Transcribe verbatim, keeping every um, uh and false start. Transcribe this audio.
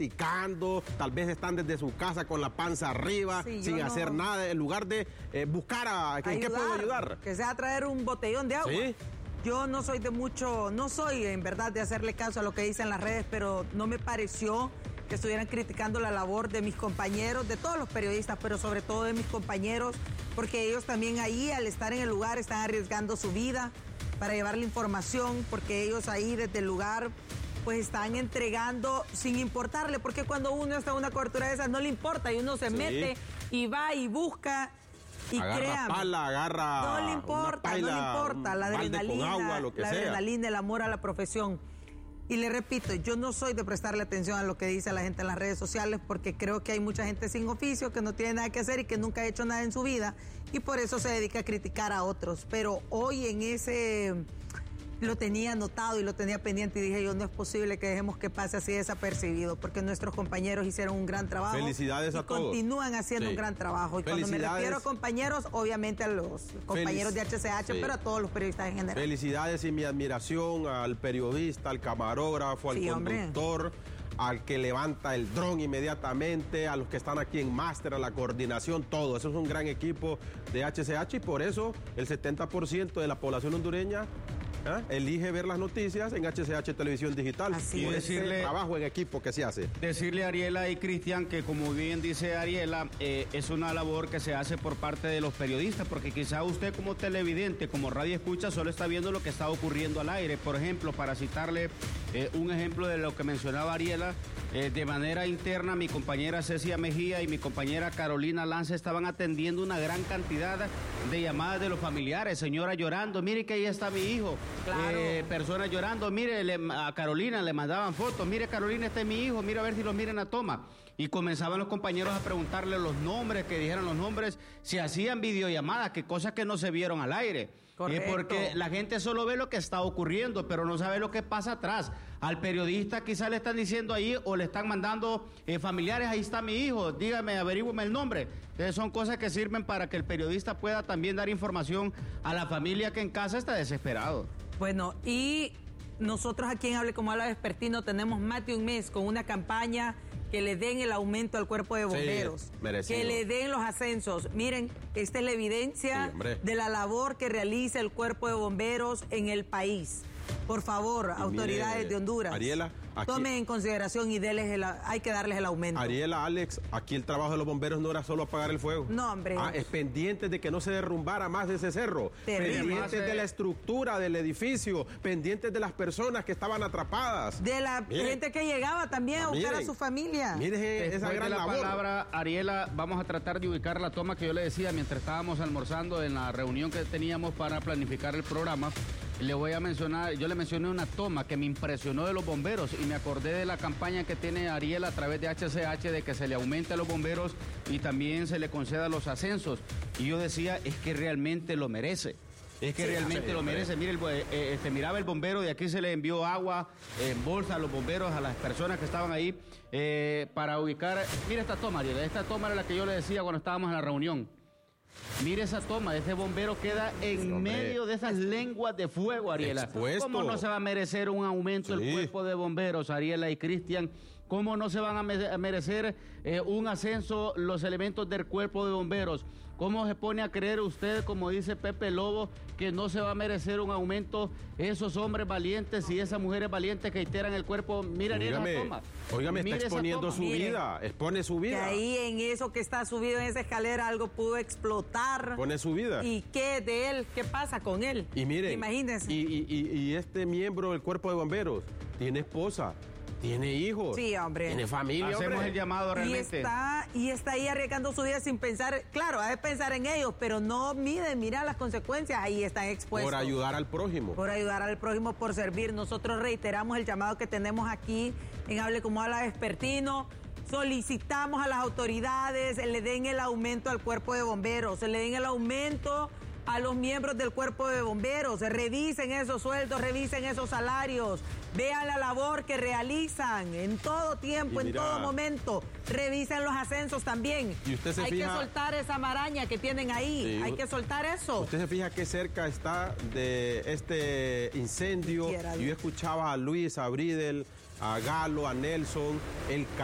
criticando, tal vez están desde su casa con la panza arriba, sí, sin no... hacer nada, en lugar de eh, buscar a... ¿En qué puedo ayudar? Que sea traer un botellón de agua. ¿Sí? Yo no soy de mucho, no soy en verdad de hacerle caso a lo que dicen las redes, pero no me pareció que estuvieran criticando la labor de mis compañeros, de todos los periodistas, pero sobre todo de mis compañeros, porque ellos también ahí, al estar en el lugar, están arriesgando su vida para llevar la información, porque ellos ahí desde el lugar pues están entregando sin importarle, porque cuando uno está en una cobertura de esas no le importa y uno se sí. mete y va y busca y agarra créame, pala, agarra no le importa, paila, no le importa la adrenalina, agua, lo que la sea. adrenalina, el amor a la profesión. Y le repito, yo no soy de prestarle atención a lo que dice la gente en las redes sociales porque creo que hay mucha gente sin oficio que no tiene nada que hacer y que nunca ha hecho nada en su vida y por eso se dedica a criticar a otros. Pero hoy en ese... lo tenía anotado y lo tenía pendiente y dije yo, no es posible que dejemos que pase así desapercibido porque nuestros compañeros hicieron un gran trabajo. Felicidades y a todos. Continúan haciendo sí. un gran trabajo. Y cuando me refiero a compañeros, obviamente a los compañeros Felic- de H C H, sí. pero a todos los periodistas en general. Felicidades y mi admiración al periodista, al camarógrafo, al sí, conductor, hombre. Al que levanta el dron inmediatamente, a los que están aquí en máster, a la coordinación, todo. Eso es un gran equipo de H C H y por eso el setenta por ciento de la población hondureña ¿Eh? elige ver las noticias en H C H Televisión Digital. Así y es. Decirle, el trabajo en equipo que se hace. Decirle a Ariela y Cristian que, como bien dice Ariela, eh, es una labor que se hace por parte de los periodistas, porque quizá usted como televidente, como radio escucha, solo está viendo lo que está ocurriendo al aire. Por ejemplo, para citarle eh, un ejemplo de lo que mencionaba Ariela, eh, de manera interna mi compañera Cecia Mejía y mi compañera Carolina Lanza estaban atendiendo una gran cantidad de llamadas de los familiares, señora llorando, mire que ahí está mi hijo. Claro. Eh, personas llorando, mire, le, a Carolina le mandaban fotos, mire Carolina, este es mi hijo, mire a ver si los miren a toma. Y comenzaban los compañeros a preguntarle los nombres, que dijeran los nombres, si hacían videollamadas, que cosas que no se vieron al aire. Correcto. Eh, porque la gente solo ve lo que está ocurriendo, pero no sabe lo que pasa atrás. Al periodista quizás le están diciendo ahí o le están mandando eh, familiares, ahí está mi hijo, dígame, averígüeme el nombre. Entonces son cosas que sirven para que el periodista pueda también dar información a la familia que en casa está desesperado. Bueno, y nosotros aquí en Hable Como Habla Vespertino tenemos más de un mes con una campaña que le den el aumento al cuerpo de bomberos, sí, que le den los ascensos. Miren, esta es la evidencia sí, de la labor que realiza el cuerpo de bomberos en el país. Por favor, y autoridades mire, de Honduras, Ariela, aquí, tomen en consideración y denles el, hay que darles el aumento. Ariela, Alex, aquí el trabajo de los bomberos no era solo apagar el fuego. No, hombre. Ah, es pendiente de que no se derrumbara más ese cerro. Terrible. Pendientes de la estructura del edificio, pendientes de las personas que estaban atrapadas. De la miren, gente que llegaba también a buscar miren, a su familia. Miren esa gran de la labor. palabra, Ariela, vamos a tratar de ubicar la toma que yo le decía mientras estábamos almorzando en la reunión que teníamos para planificar el programa. Le voy a mencionar, yo le mencioné una toma que me impresionó de los bomberos y me acordé de la campaña que tiene Ariel a través de H C H de que se le aumente a los bomberos y también se le conceda los ascensos. Y yo decía, es que realmente lo merece. Es que sí, realmente sí, lo merece. Mire, el, eh, este, miraba el bombero, de aquí se le envió agua en bolsa a los bomberos, a las personas que estaban ahí, eh, para ubicar. Mira esta toma, Ariel, esta toma era la que yo le decía cuando estábamos en la reunión. Mire esa toma, ese bombero queda en sí, medio de esas lenguas de fuego, Ariela. Expuesto. ¿Cómo no se va a merecer un aumento sí. el cuerpo de bomberos, Ariela y Cristian? ¿Cómo no se van a, me- a merecer eh, un ascenso los elementos del cuerpo de bomberos? ¿Cómo se pone a creer usted, como dice Pepe Lobo, que no se va a merecer un aumento esos hombres valientes y esas mujeres valientes que iteran el cuerpo? Mira, Ariela, esa toma. Óigame, está exponiendo su Mire, vida, expone su vida. Que ahí en eso que está subido en esa escalera algo pudo explotar. Pone su vida. ¿Y qué de él? ¿Qué pasa con él? Y mire, imagínense. Y, y, y, y este miembro del cuerpo de bomberos tiene esposa, tiene hijos, sí, hombre, tiene familia. Hacemos hombre. el llamado realmente. Y está, y está ahí arriesgando su vida sin pensar, claro, hay que pensar en ellos, pero no miden, mira las consecuencias, ahí están expuestos. Por ayudar al prójimo. Por ayudar al prójimo, por servir. Nosotros reiteramos el llamado que tenemos aquí en Hable Como Habla Vespertino. Solicitamos a las autoridades, le den el aumento al cuerpo de bomberos, le den el aumento a los miembros del cuerpo de bomberos, revisen esos sueldos, revisen esos salarios, vean la labor que realizan en todo tiempo, mira, en todo momento, revisen los ascensos también. Y usted se hay fija, que soltar esa maraña que tienen ahí, sí, hay que soltar eso. Usted se fija qué cerca está de este incendio. Yo escuchaba a Luis, a Bridel, a Galo, a Nelson, el